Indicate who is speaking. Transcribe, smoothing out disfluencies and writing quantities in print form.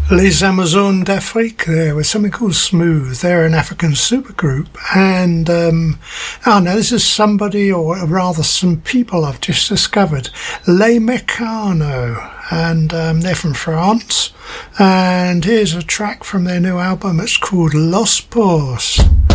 Speaker 1: Les Amazones d'Afrique there with something called Smooth. They're an African supergroup. And, oh no, this is somebody, or rather some people I've just discovered. Les Mécano. And they're from France. And here's a track from their new album. It's called Los Pors.